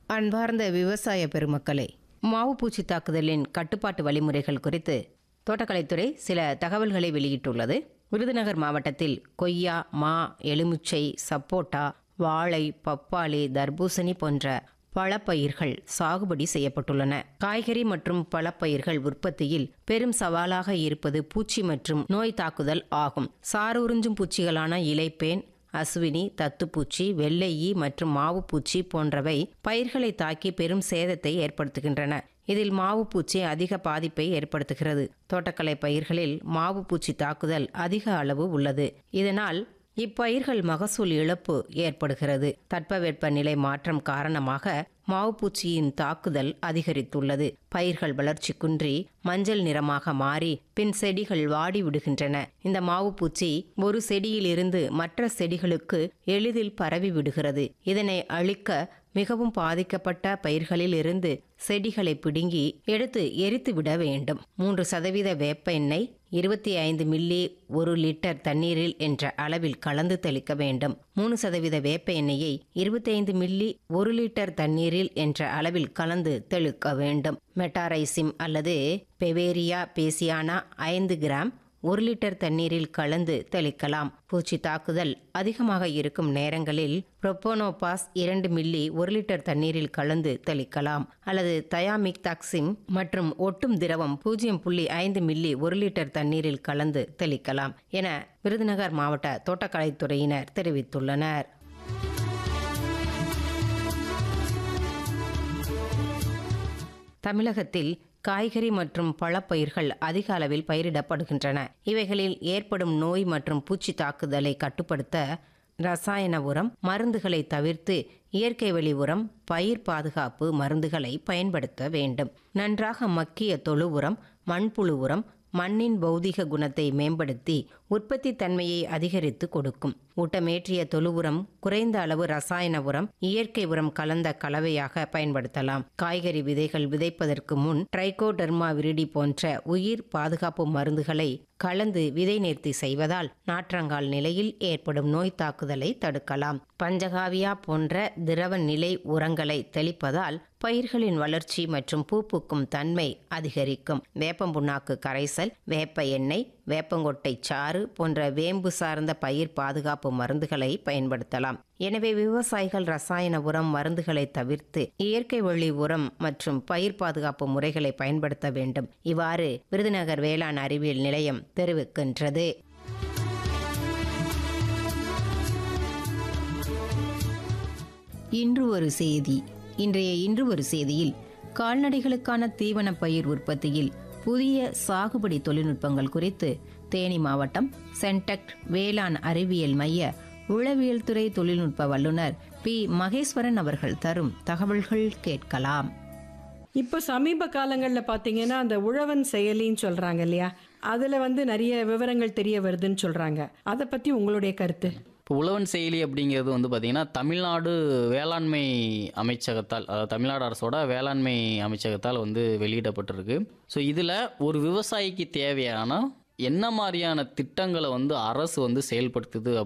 அன்பார்ந்த விவசாய பெருமக்களே, மாவு பூச்சி தாக்குதலின் கட்டுப்பாட்டு வழிமுறைகள் குறித்து தோட்டக்கலைத்துறை சில தகவல்களை வெளியிட்டுள்ளது. விருதுநகர் மாவட்டத்தில் கொய்யா, மா, எலுமிச்சை, சப்போட்டா, வாழை, பப்பாளி, தர்பூசணி போன்ற பழப்பயிர்கள் சாகுபடி செய்யப்பட்டுள்ளன. காய்கறி மற்றும் பழப்பயிர்கள் உற்பத்தியில் பெரும் சவாலாக இருப்பது பூச்சி மற்றும் நோய் தாக்குதல் ஆகும். சாறு உறிஞ்சும் பூச்சிகளான இலைப்பேன், அசுவினி, தத்துப்பூச்சி, வெள்ளை ஈ மற்றும் மாவு பூச்சி போன்றவை பயிர்களை தாக்கி பெரும் சேதத்தை ஏற்படுத்துகின்றன. இதில் மாவு பூச்சி அதிக பாதிப்பை ஏற்படுத்துகிறது. தோட்டக்கலை பயிர்களில் மாவு பூச்சி தாக்குதல் அதிக அளவு உள்ளது. இதனால் இப்பயிர்கள் மகசூல் இழப்பு ஏற்படுகிறது. தட்பவெப்பநிலை மாற்றம் காரணமாக மாவுப்பூச்சியின் தாக்குதல் அதிகரித்துள்ளது. பயிர்கள் வளர்ச்சி குன்றி மஞ்சள் நிறமாக மாறி பின் செடிகள் வாடி விடுகின்றன. இந்த மாவுப்பூச்சி ஒரு செடியிலிருந்து மற்ற செடிகளுக்கு எளிதில் பரவி விடுகிறது. இதனை அழிக்க மிகவும் பாதிக்கப்பட்ட பயிர்களில் இருந்து செடிகளை பிடுங்கி எடுத்து எரித்து விட வேண்டும். 3% வேப்ப எண்ணெய் 25 மில்லி 1 லிட்டர் தண்ணீரில் என்ற அளவில் கலந்து தெளிக்க வேண்டும். 3% வேப்ப எண்ணெயை 25 மில்லி 1 லிட்டர் தண்ணீரில் என்ற அளவில் கலந்து தெளிக்க வேண்டும். மெட்டாரைசிம் அல்லது பெவேரியா பேசியானா 5 கிராம் 1 லிட்டர் தண்ணீரில் கலந்து தெளிக்கலாம். பூச்சி தாக்குதல் அதிகமாக இருக்கும் நேரங்களில் புரோபோனோபாஸ் 2 மில்லி 1 லிட்டர் தண்ணீரில் கலந்து தெளிக்கலாம். அல்லது தயாமிக்தாக்சிம் மற்றும் ஒட்டும் திரவம் 0.5 மில்லி 1 லிட்டர் தண்ணீரில் கலந்து தெளிக்கலாம் என விருதுநகர் மாவட்ட தோட்டக்கலைத்துறையினர் தெரிவித்துள்ளனர். தமிழகத்தில் காய்கறி மற்றும் பழப்பயிர்கள் அதிக அளவில் பயிரிடப்படுகின்றன. இவைகளில் ஏற்படும் நோய் மற்றும் பூச்சி தாக்குதலை கட்டுப்படுத்த ரசாயன உரம், மருந்துகளை தவிர்த்து இயற்கை வழி உரம், பயிர் பாதுகாப்பு மருந்துகளை பயன்படுத்த வேண்டும். நன்றாக மக்கிய தொழு உரம், மண்புழு உரம் மண்ணின் பௌதிக குணத்தை மேம்படுத்தி உற்பத்தி தன்மையை அதிகரித்து கொடுக்கும். ஊட்டமேற்றிய தொழு உரம், குறைந்த அளவு ரசாயன உரம், இயற்கை உரம் கலந்த கலவையாக பயன்படுத்தலாம். காய்கறி விதைகள் விதைப்பதற்கு முன் ட்ரைகோடெர்மா விரிடி போன்ற உயிர் பாதுகாப்பு மருந்துகளை கலந்து விதை நேர்த்தி செய்வதால் நாற்றங்கால் நிலையில் ஏற்படும் நோய் தாக்குதலை தடுக்கலாம். பஞ்சகாவியா போன்ற திரவ நிலை உரங்களை தெளிப்பதால் பயிர்களின் வளர்ச்சி மற்றும் பூக்கும் தன்மை அதிகரிக்கும். வேப்பம்புண்ணாக்கு கரைசல், வேப்ப எண்ணெய், வேப்பங்கொட்டை சாறு போன்ற வேம்பு சார்ந்த பயிர் பாதுகாப்பு மருந்துகளை பயன்படுத்தலாம். எனவே விவசாயிகள் ரசாயன உரம், மருந்துகளை தவிர்த்து இயற்கை வழி உரம் மற்றும் பயிர் பாதுகாப்பு முறைகளை பயன்படுத்த வேண்டும். இவ்வாறு விருதுநகர் வேளாண் அறிவியல் நிலையம் தெரிவிக்கின்றது. இன்று ஒரு செய்தி. இன்றைய இன்று ஒரு செய்தியில் கால்நடைகளுக்கான தீவன பயிர் உற்பத்தியில் புதிய சாகுபடி தொழில்நுட்பங்கள் குறித்து தேனி மாவட்டம் சென்டெக்ட் வேளாண் அறிவியல் மைய உளவியல் துறை தொழில்நுட்ப வல்லுநர் பி. மகேஸ்வரன் அவர்கள் தரும் தகவல்கள் கேட்கலாம். இப்போ சமீப காலங்களில் பார்த்தீங்கன்னா அந்த உழவன் செயலின்னு சொல்கிறாங்க இல்லையா, அதில் நிறைய விவரங்கள் தெரிய வருதுன்னு சொல்கிறாங்க. அதை பற்றி உங்களுடைய கருத்து? இப்போ உழவன் செயலி அப்படிங்கிறது பார்த்திங்கன்னா தமிழ்நாடு வேளாண்மை அமைச்சகத்தால், அதாவது தமிழ்நாடு அரசோட வேளாண்மை அமைச்சகத்தால் வெளியிடப்பட்டிருக்கு. ஸோ இதில் ஒரு விவசாயிக்கு தேவையான என்ன மாதிரியான திட்டங்களை அரசு செயல்படுத்துது